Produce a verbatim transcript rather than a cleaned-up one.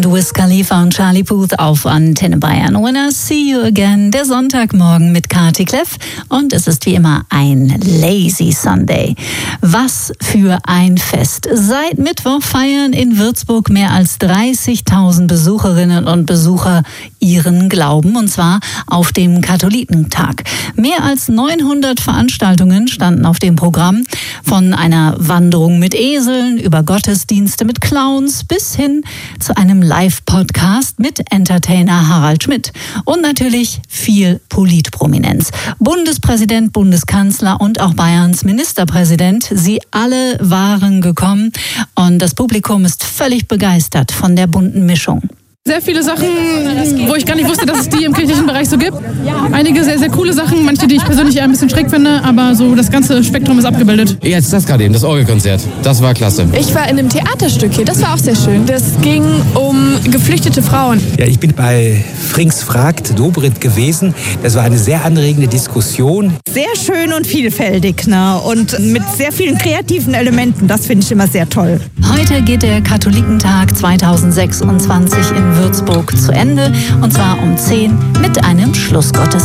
und Wiz Khalifa und Charlie Puth auf Antenne Bayern. When I see you again, der Sonntagmorgen mit Kati Kleff, und es ist wie immer ein Lazy Sunday. Was für ein Fest. Seit Mittwoch feiern in Würzburg mehr als dreißigtausend Besucherinnen und Besucher ihren Glauben, und zwar auf dem Katholikentag. Mehr als neunhundert Veranstaltungen standen auf dem Programm, von einer Wanderung mit Eseln über Gottesdienste mit Clowns bis hin zu einem Live-Podcast mit Entertainer Harald Schmidt und natürlich viel Politprominenz. Bundespräsident, Bundeskanzler und auch Bayerns Ministerpräsident, sie alle waren gekommen, und das Publikum ist völlig begeistert von der bunten Mischung. Sehr viele Sachen, wo ich gar nicht wusste, dass es die im kirchlichen Bereich so gibt. Einige sehr, sehr coole Sachen, manche, die ich persönlich eher ein bisschen schräg finde, aber so das ganze Spektrum ist abgebildet. Jetzt das gerade eben, das Orgelkonzert. Das war klasse. Ich war in einem Theaterstück hier, das war auch sehr schön. Das ging um geflüchtete Frauen. Ja, ich bin bei Frings fragt Dobrindt gewesen. Das war eine sehr anregende Diskussion. Sehr schön und vielfältig, ne? Und mit sehr vielen kreativen Elementen. Das finde ich immer sehr toll. Heute geht der Katholikentag zweitausendsechsundzwanzig in Würzburg zu Ende, und zwar um zehn mit einem Schlussgottesdienst.